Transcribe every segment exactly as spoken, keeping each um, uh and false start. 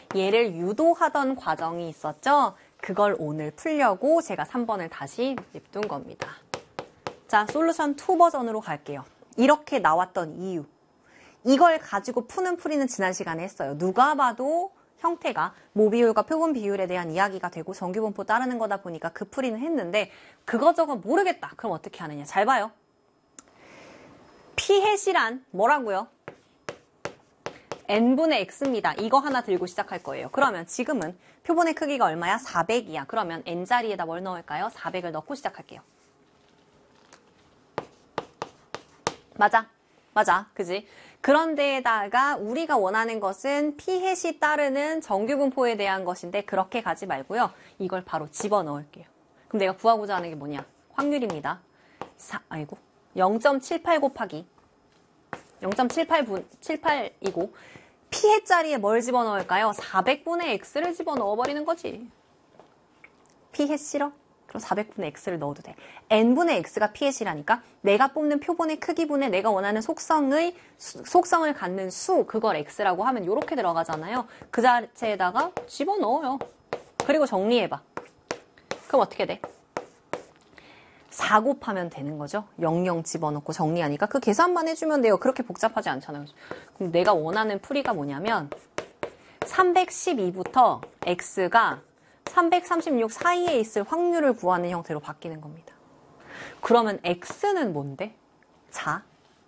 얘를 유도하던 과정이 있었죠? 그걸 오늘 풀려고 제가 삼 번을 다시 냅둔 겁니다. 자, 솔루션 이 버전으로 갈게요. 이렇게 나왔던 이유. 이걸 가지고 푸는 풀이는 지난 시간에 했어요. 누가 봐도 형태가 모비율과 표본 비율에 대한 이야기가 되고 정규분포 따르는 거다 보니까 그 풀이는 했는데 그거저거 모르겠다. 그럼 어떻게 하느냐. 잘 봐요. P햇이란 뭐라고요? n분의 x입니다. 이거 하나 들고 시작할 거예요. 그러면 지금은 표본의 크기가 얼마야? 사백이야. 그러면 n자리에다 뭘 넣을까요? 사백을 넣고 시작할게요. 맞아. 맞아. 그지? 그런데에다가 우리가 원하는 것은 P햇이 따르는 정규분포에 대한 것인데 그렇게 가지 말고요. 이걸 바로 집어넣을게요. 그럼 내가 구하고자 하는 게 뭐냐? 확률입니다. 사, 아이고. 영 점 칠팔 곱하기 영 점 칠팔 분, 칠팔이고 P햇 자리에 뭘 집어넣을까요? 사백분의 x를 집어넣어버리는 거지. P햇 싫어? 그럼 사백분의 x를 넣어도 돼. n분의 x가 P햇이라니까 내가 뽑는 표본의 크기분의 내가 원하는 속성의 수, 속성을 갖는 수 그걸 x라고 하면 이렇게 들어가잖아요. 그 자체에다가 집어넣어요. 그리고 정리해봐. 그럼 어떻게 돼? 사 곱하면 되는 거죠. 영영 집어넣고 정리하니까 그 계산만 해주면 돼요. 그렇게 복잡하지 않잖아요. 그럼 내가 원하는 풀이가 뭐냐면 삼백십이부터 x가 삼백삼십육 사이에 있을 확률을 구하는 형태로 바뀌는 겁니다. 그러면 x는 뭔데? 자,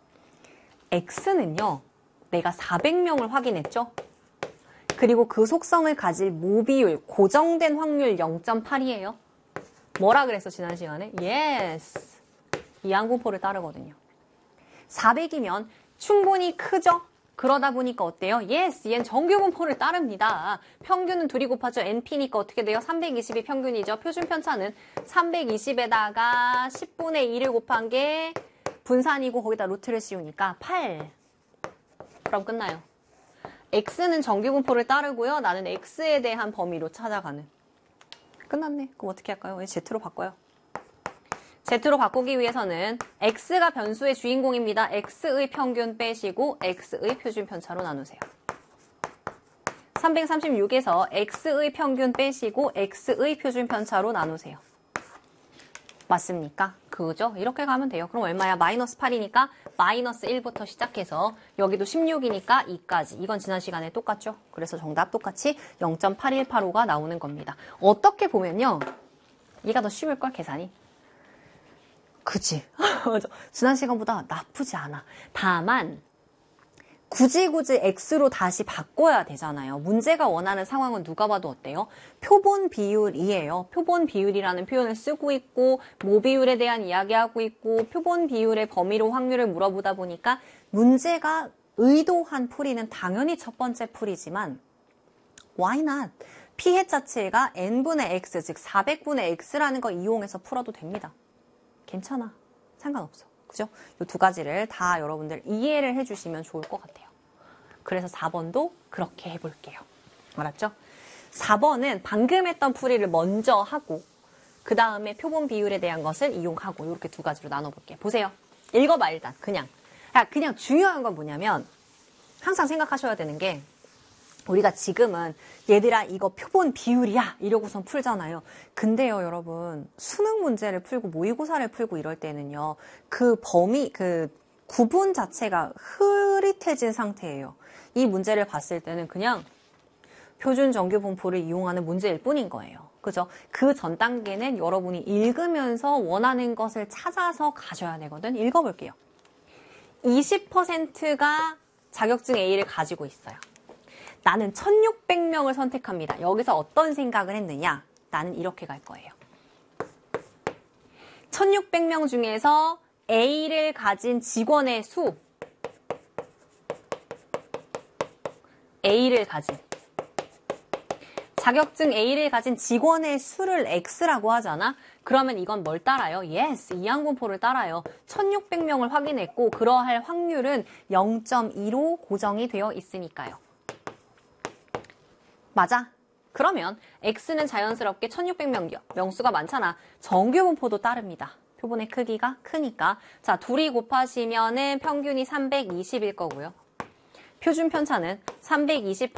x는요. 내가 사백 명을 확인했죠? 그리고 그 속성을 가질 모비율, 고정된 확률 영 점 팔이에요. 뭐라 그랬어 지난 시간에? 예스! 이항분포를 따르거든요. 사백이면 충분히 크죠? 그러다 보니까 어때요? 예스! 얘는 정규분포를 따릅니다. 평균은 둘이 곱하죠. 엔피니까 어떻게 돼요? 삼백이십이 평균이죠. 표준 편차는 삼백이십에다가 십분의 이를 곱한 게 분산이고 거기다 루트를 씌우니까 팔. 그럼 끝나요. x는 정규분포를 따르고요. 나는 x에 대한 범위로 찾아가는. 끝났네. 그럼 어떻게 할까요? 왜 z로 바꿔요? z로 바꾸기 위해서는 x가 변수의 주인공입니다. x의 평균 빼시고 x의 표준 편차로 나누세요. 삼백삼십육에서 x의 평균 빼시고 x의 표준 편차로 나누세요. 맞습니까? 그죠? 이렇게 가면 돼요. 그럼 얼마야? 마이너스 팔이니까 마이너스 일부터 시작해서 여기도 십육이니까 이까지. 이건 지난 시간에 똑같죠? 그래서 정답 똑같이 영 점 팔일팔오가 나오는 겁니다. 어떻게 보면요. 얘가 더 쉬울걸, 계산이. 그치? 지난 시간보다 나쁘지 않아. 다만 굳이 굳이 x로 다시 바꿔야 되잖아요. 문제가 원하는 상황은 누가 봐도 어때요? 표본 비율이에요. 표본 비율이라는 표현을 쓰고 있고 모비율에 대한 이야기하고 있고 표본 비율의 범위로 확률을 물어보다 보니까 문제가 의도한 풀이는 당연히 첫 번째 풀이지만 why not? P햇 자체가 n분의 x, 즉 사백분의 x라는 거 이용해서 풀어도 됩니다. 괜찮아. 상관없어. 그죠? 이 두 가지를 다 여러분들 이해를 해주시면 좋을 것 같아요. 그래서 사 번도 그렇게 해볼게요. 알았죠? 사 번은 방금 했던 풀이를 먼저 하고 그 다음에 표본 비율에 대한 것을 이용하고 이렇게 두 가지로 나눠볼게요. 보세요. 읽어봐 일단 그냥. 그냥 중요한 건 뭐냐면 항상 생각하셔야 되는 게 우리가 지금은 얘들아 이거 표본 비율이야 이러고선 풀잖아요. 근데요 여러분 수능 문제를 풀고 모의고사를 풀고 이럴 때는요 그 범위 그 구분 자체가 흐릿해진 상태예요. 이 문제를 봤을 때는 그냥 표준 정규분포를 이용하는 문제일 뿐인 거예요. 그죠? 그 전 단계는 여러분이 읽으면서 원하는 것을 찾아서 가셔야 되거든. 읽어볼게요. 이십 퍼센트가 자격증 A를 가지고 있어요. 나는 천육백 명을 선택합니다. 여기서 어떤 생각을 했느냐? 나는 이렇게 갈 거예요. 천육백 명 중에서 A를 가진 직원의 수 A를 가진 자격증 A를 가진 직원의 수를 X라고 하잖아? 그러면 이건 뭘 따라요? Yes, 이항분포를 따라요. 천육백 명을 확인했고 그러할 확률은 영 점 이로 고정이 되어 있으니까요. 맞아? 그러면 X는 자연스럽게 천육백 명, 명수가 많잖아. 정규분포도 따릅니다. 표본의 크기가 크니까. 자, 둘이 곱하시면은 평균이 삼백이십일 거고요. 표준 편차는 삼백이십